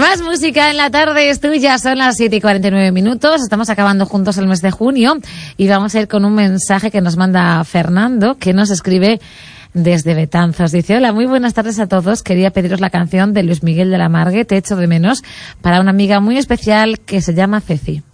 Más música en la tarde es tuya, son las 7:49. Estamos acabando juntos el mes de junio y vamos a ir con un mensaje que nos manda Fernando, que nos escribe desde Betanzos. Dice: hola, muy buenas tardes a todos. Quería pediros la canción de Luis Miguel de la Margue, Te echo de menos, para una amiga muy especial que se llama Ceci.